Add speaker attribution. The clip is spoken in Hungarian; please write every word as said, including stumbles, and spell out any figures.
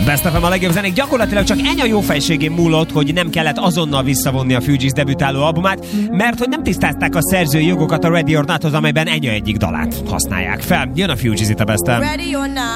Speaker 1: Best ef em a legjobb zenék. Gyakorlatilag csak Enya jófejségén múlott, hogy nem kellett azonnal visszavonni a Fugees debütáló albumát, mert hogy nem tisztázták a szerzői jogokat a Ready or Nothoz, amelyben Enya egyik dalát használják fel. Jön a Fugees itt a Best of.